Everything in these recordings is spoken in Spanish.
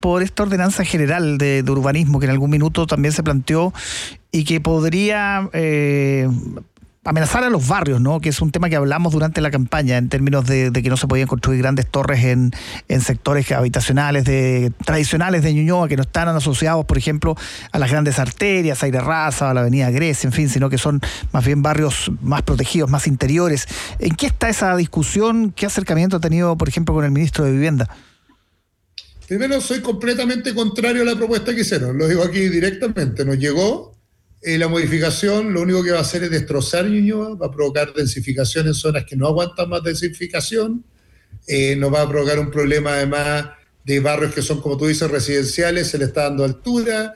por esta ordenanza general de urbanismo que en algún minuto también se planteó y que podría amenazar a los barrios, ¿no? Que es un tema que hablamos durante la campaña en términos de que no se podían construir grandes torres en sectores habitacionales tradicionales de Ñuñoa, que no están asociados, por ejemplo, a las grandes arterias, Aire Raza, a la avenida Grecia, en fin, sino que son más bien barrios más protegidos, más interiores. ¿En qué está esa discusión? ¿Qué acercamiento ha tenido, por ejemplo, con el ministro de Vivienda? Primero, soy completamente contrario a la propuesta que hicieron, lo digo aquí directamente, nos llegó. La modificación lo único que va a hacer es destrozar Ñuñoa, va a provocar densificación en zonas que no aguantan más densificación, nos va a provocar un problema además de barrios que son, como tú dices, residenciales, se le está dando altura,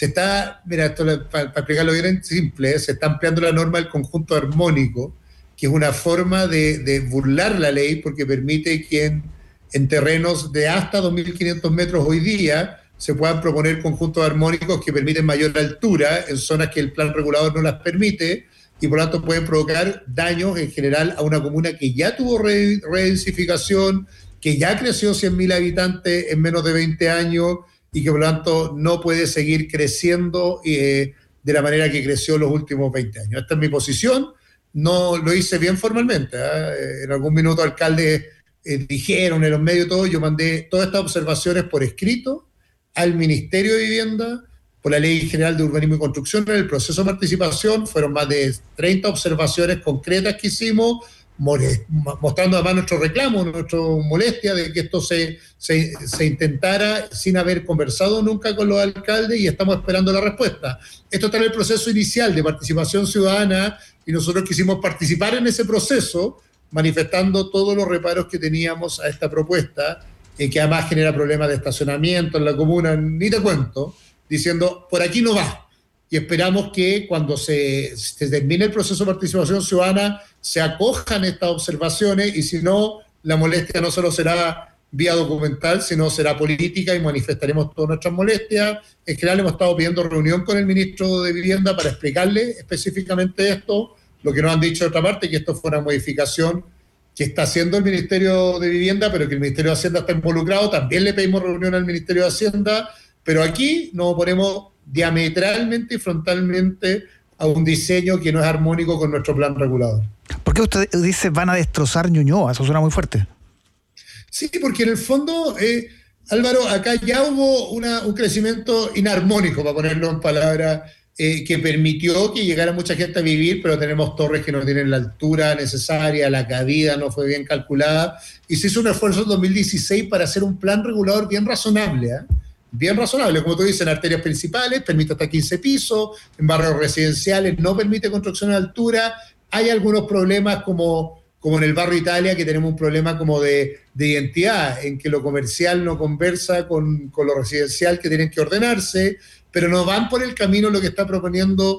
mira, esto para explicarlo bien simple, se está ampliando la norma del conjunto armónico, que es una forma de burlar la ley porque permite que en terrenos de hasta 2.500 metros hoy día se puedan proponer conjuntos armónicos que permiten mayor altura en zonas que el plan regulador no las permite y por lo tanto pueden provocar daños en general a una comuna que ya tuvo redensificación, que ya creció 100.000 habitantes en menos de 20 años y que por lo tanto no puede seguir creciendo de la manera que creció los últimos 20 años. Esta es mi posición, no lo hice bien formalmente, en algún minuto alcaldes dijeron en los medios todo, yo mandé todas estas observaciones por escrito al Ministerio de Vivienda, por la Ley General de Urbanismo y Construcción. En el proceso de participación fueron más de 30 observaciones concretas que hicimos, mostrando además nuestro reclamo, nuestra molestia de que esto se intentara sin haber conversado nunca con los alcaldes y estamos esperando la respuesta. Esto está en el proceso inicial de participación ciudadana y nosotros quisimos participar en ese proceso manifestando todos los reparos que teníamos a esta propuesta, que además genera problemas de estacionamiento en la comuna, ni te cuento, diciendo, por aquí no va. Y esperamos que cuando se termine el proceso de participación ciudadana se acojan estas observaciones y si no, la molestia no solo será vía documental, sino será política y manifestaremos todas nuestras molestias. En general hemos estado pidiendo reunión con el ministro de Vivienda para explicarle específicamente esto, lo que nos han dicho de otra parte, que esto fue una modificación que está haciendo el Ministerio de Vivienda, pero que el Ministerio de Hacienda está involucrado. También le pedimos reunión al Ministerio de Hacienda, pero aquí nos oponemos diametralmente y frontalmente a un diseño que no es armónico con nuestro plan regulador. ¿Por qué usted dice van a destrozar Ñuñoa? Eso suena muy fuerte. Sí, porque en el fondo, Álvaro, acá ya hubo un crecimiento inarmónico, para ponerlo en palabras, que permitió que llegara mucha gente a vivir, pero tenemos torres que no tienen la altura necesaria, la cabida no fue bien calculada, y se hizo un esfuerzo en 2016 para hacer un plan regulador bien razonable, bien razonable, como tú dices, en arterias principales, permite hasta 15 pisos, en barrios residenciales no permite construcción a altura, hay algunos problemas como en el barrio Italia, que tenemos un problema como de identidad, en que lo comercial no conversa con lo residencial, que tienen que ordenarse, pero no van por el camino lo que está proponiendo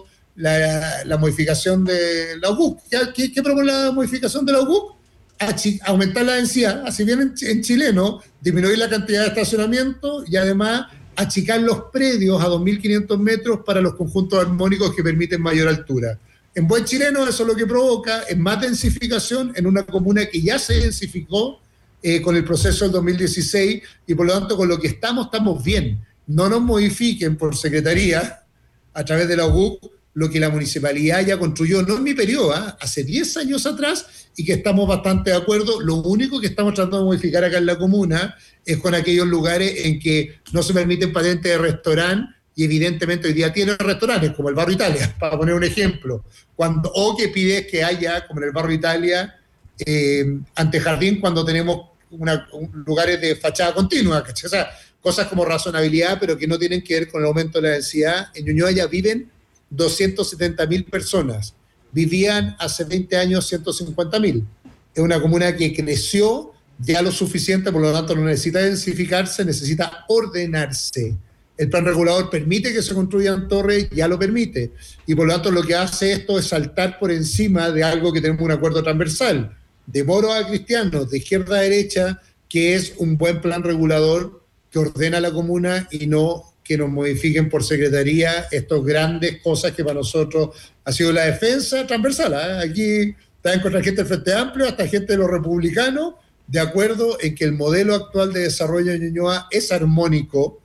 la modificación de la UBUC. ¿Qué propone la modificación de la UBUC? Aumentar la densidad, así bien en chileno, disminuir la cantidad de estacionamiento y además achicar los predios a 2.500 metros para los conjuntos armónicos que permiten mayor altura. En buen chileno eso lo que provoca es más densificación en una comuna que ya se densificó con el proceso del 2016 y por lo tanto con lo que estamos bien. No nos modifiquen por secretaría a través de la UBUC lo que la municipalidad ya construyó, no en mi periodo, hace 10 años atrás, y que estamos bastante de acuerdo. Lo único que estamos tratando de modificar acá en la comuna es con aquellos lugares en que no se permiten patentes de restaurante, y evidentemente hoy día tienen restaurantes, como el barrio Italia, para poner un ejemplo, o que pides que haya, como en el barrio Italia, antejardín cuando tenemos lugares de fachada continua, ¿cachai? O sea, cosas como razonabilidad, pero que no tienen que ver con el aumento de la densidad. En Ñuñoa ya viven 270.000 personas. Vivían hace 20 años 150.000. Es una comuna que creció ya lo suficiente, por lo tanto no necesita densificarse, necesita ordenarse. El plan regulador permite que se construyan torres, ya lo permite. Y por lo tanto lo que hace esto es saltar por encima de algo que tenemos un acuerdo transversal, de moros a cristianos, de izquierda a derecha, que es un buen plan regulador que ordena la comuna y no que nos modifiquen por secretaría estas grandes cosas que para nosotros ha sido la defensa transversal. Aquí está en contra gente del Frente Amplio, hasta gente de los republicanos, de acuerdo en que el modelo actual de desarrollo de Ñuñoa es armónico,